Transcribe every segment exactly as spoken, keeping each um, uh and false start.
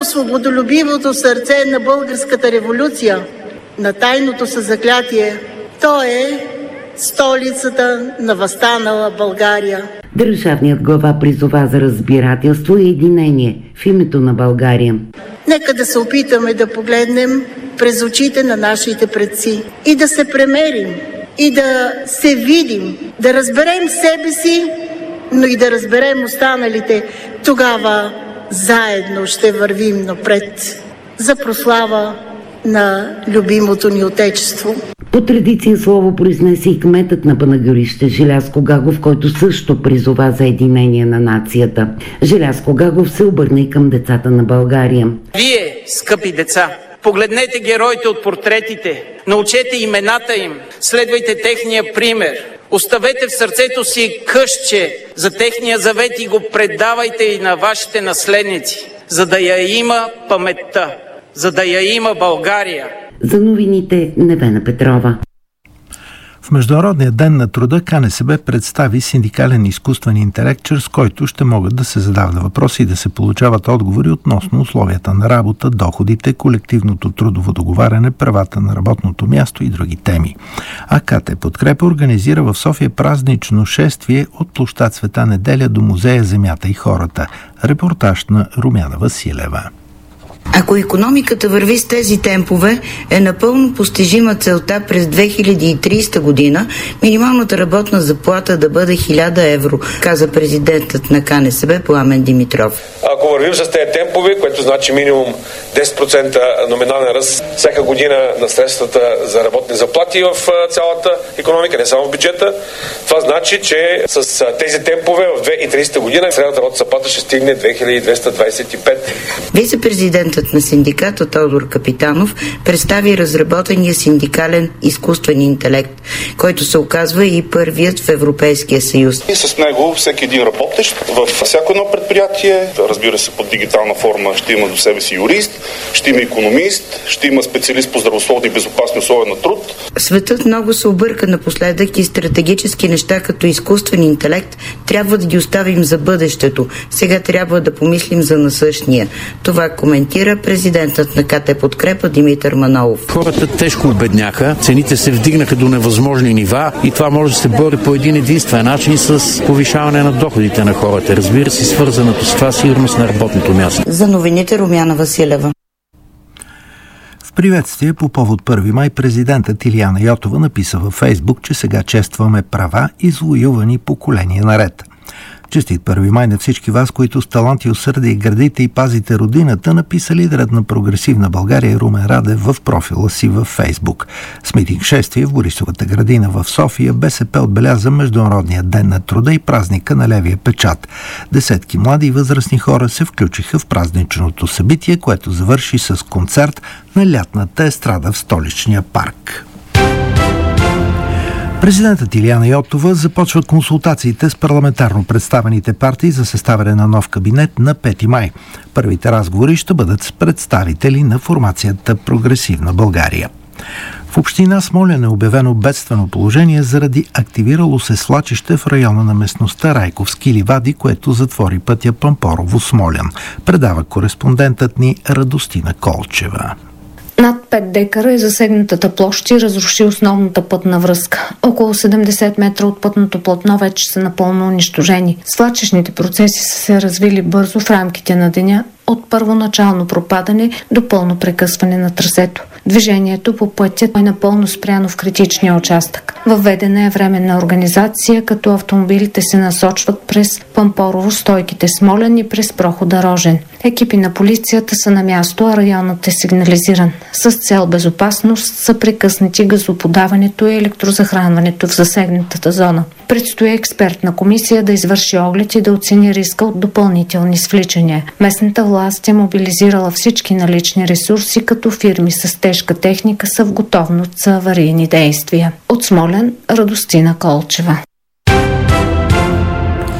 свободолюбивото сърце на българската революция, на тайното съзаклятие. То е столицата на възстанала България. Държавният глава призова за разбирателство и единение в името на България. Нека да се опитаме да погледнем през очите на нашите предци и да се премерим, и да се видим, да разберем себе си, но и да разберем останалите. Тогава заедно ще вървим напред за прослава на любимото ни отечество. По традиция слово произнесе и кметът на Панагюрище Желязко Гагов, който също призова за единение на нацията. Желязко Гагов се обърна и към децата на България. Вие, скъпи деца, погледнете героите от портретите, научете имената им, следвайте техния пример. Оставете в сърцето си къщче за техния завет и го предавайте и на вашите наследници, за да я има паметта, за да я има България. За новините Невена Петрова. В Международния ден на труда КНСБ представи синдикален изкуствен интелект, чрез който ще могат да се задават въпроси и да се получават отговори относно условията на работа, доходите, колективното трудово договаряне, правата на работното място и други теми. А КТ Подкрепа организира в София празнично шествие от площад Света Неделя до музея Земята и хората. Репортаж на Румяна Василева. Ако икономиката върви с тези темпове, е напълно постижима целта през две хиляди и тридесета година минималната работна заплата да бъде хиляда евро, каза президентът на КНСБ Пламен Димитров. Ако вървим с тези темпове, което значи минимум десет процента номинален ръст всяка година на средствата за работни заплати в цялата икономика, не само в бюджета, това значи, че с тези темпове в две хиляди и тридесета година средната работна заплата ще стигне две хиляди двеста двадесет и пет. Вице-президентът на синдиката Тодор Капитанов представи разработения синдикален изкуствен интелект, който се оказва и първият в Европейския съюз. И с него всеки един работещ във всяко едно предприятие, разбира се, под дигитална форма ще има до себе си юрист, ще има икономист, ще има специалист по здравословни и безопасни условия на труд. Светът много се обърка напоследък и стратегически неща като изкуствен интелект трябва да ги оставим за бъдещето. Сега трябва да помислим за насъщния. Това коментира президентът на КТ Подкрепа Димитър Манолов. Хората тежко обедняха, цените се вдигнаха до невъзможни нива и това може да се бори по един единствен начин с повишаване на доходите на хората. Разбира се, свързаното с това сигурност на работното място. За новините Румяна Василева. В приветствие по повод първи май президентът Илияна Йотова написа във Фейсбук, че сега честваме права, извоювани поколения наред. Честит първи май на всички вас, които с талант и усърдие градите и пазите родината, написа лидерът на Прогресивна България Румен Радев в профила си във Фейсбук. С митинг шествие в Борисовата градина в София БСП отбеляза Международния ден на труда и празника на левия печат. Десетки млади и възрастни хора се включиха в празничното събитие, което завърши с концерт на лятната естрада в столичния парк. Президентът Илияна Йотова започва консултациите с парламентарно представените партии за съставяне на нов кабинет на пети май. Първите разговори ще бъдат с представители на формацията Прогресивна България. В община Смолян е обявено бедствено положение заради активирало се свлачище в района на местността Райковски ливади, което затвори пътя Пампорово-Смолян. Предава кореспондентът ни Радостина Колчева. Над пет декара е засегнатата площ и разруши основната пътна връзка. Около седемдесет метра от пътното платно вече са напълно унищожени. Свлачищните процеси са се развили бързо в рамките на деня, от първоначално пропадане до пълно прекъсване на трасето. Движението по пътя е напълно спряно в критичния участък. Въведена е временна организация, като автомобилите се насочват през Пампорово, стойките Смолян и през прохода Рожен. Екипи на полицията са на място, а районът е сигнализиран. С цел безопасност са прекъснати газоподаването и електрозахранването в засегнатата зона. Предстои експертна комисия да извърши оглед и да оцени риска от допълнителни свличания. Местната власт е мобилизирала всички налични ресурси, като фирми с тежка техника са в готовност за аварийни действия. От Смолян, Радостина Колчева.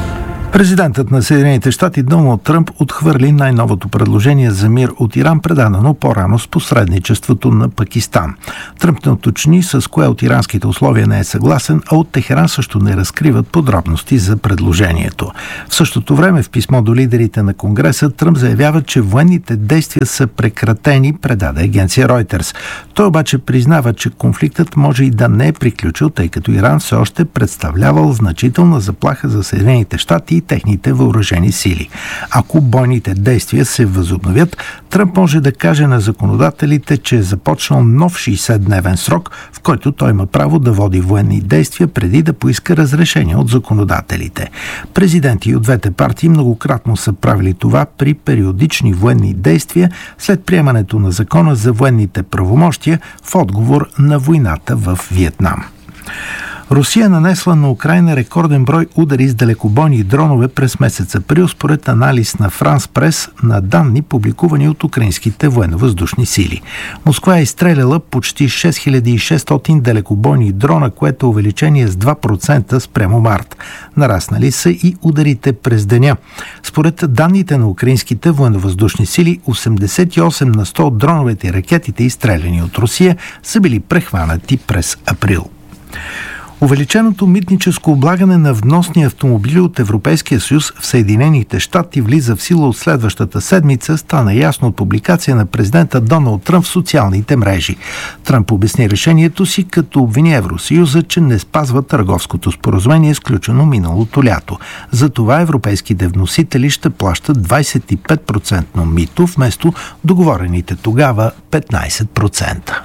Президентът на Съединените щати Доналд Тръмп отхвърли най-новото предложение за мир от Иран, предадено по-рано с посредничеството на Пакистан. Тръмп не уточни с кое от иранските условия не е съгласен, а от Техеран също не разкриват подробности за предложението. В същото време в писмо до лидерите на Конгреса Тръмп заявява, че военните действия са прекратени, предаде агенция Reuters. Той обаче признава, че конфликтът може и да не е приключил, тъй като Иран все още представлявал значителна заплаха за Съединените щати и техните въоръжени сили. Ако бойните действия се възобновят, Тръмп може да каже на законодателите, че е започнал нов шейсетдневен срок, в който той има право да води военни действия преди да поиска разрешение от законодателите. Президенти от двете партии многократно са правили това при периодични военни действия след приемането на закона за военните правомощия в отговор на войната в Виетнам. Русия нанесла на Украйна рекорден брой удари с далекобойни дронове през месец април, според анализ на Франс Прес на данни, публикувани от украинските военновъздушни сили. Москва е изстреляла почти шест хиляди и шестстотин далекобойни дрона, което е увеличение с два процента спрямо март. Нараснали са и ударите през деня. Според данните на украинските военновъздушни сили, осемдесет и осем на сто от дроновете и ракетите, изстреляни от Русия, са били прехванати през април. Увеличеното митническо облагане на вносни автомобили от Европейския съюз в Съединените щати влиза в сила от следващата седмица, стана ясно от публикация на президента Доналд Тръмп в социалните мрежи. Тръмп обясни решението си, като обвини Евросъюза, че не спазва търговското споразумение, сключено миналото лято. Затова европейските вносители ще плащат двадесет и пет процента мито вместо договорените тогава петнадесет процента.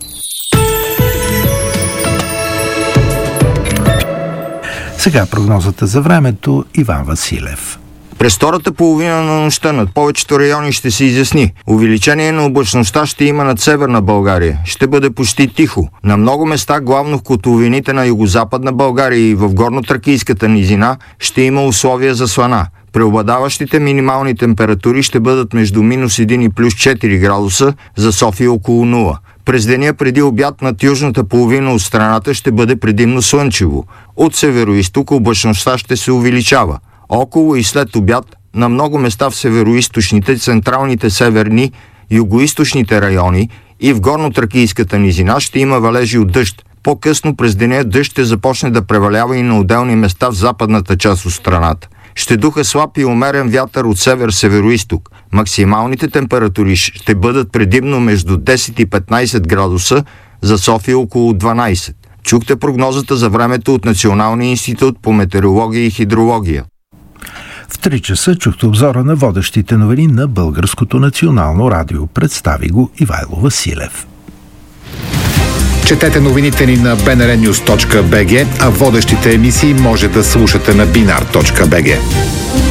Сега прогнозата за времето. Иван Василев. През втората половина на нощта над повечето райони ще се изясни. Увеличение на облачността ще има над северна България. Ще бъде почти тихо. На много места, главно в котловините на югозападна България и в горно-тракийската низина, ще има условия за слана. Преобладаващите минимални температури ще бъдат между минус един и плюс четири градуса, за София около нула. През деня преди обяд над южната половина от страната ще бъде предимно слънчево. От североизток облачността ще се увеличава. Около и след обяд на много места в североизточните, централните северни, югоизточните райони и в горно-тракийската низина ще има валежи от дъжд. По-късно през деня дъжд ще започне да превалява и на отделни места в западната част от страната. Ще духа слаб и умерен вятър от север-североизток. Максималните температури ще бъдат предимно между десет и петнадесет градуса, за София около дванадесет. Чухте прогнозата за времето от Националния институт по метеорология и хидрология. В три часа чухте обзора на водещите новини на Българското национално радио. Представи го Ивайло Василев. Четете новините ни на би ен ар нюз точка би джи, а водещите емисии може да слушате на бинар точка би джи.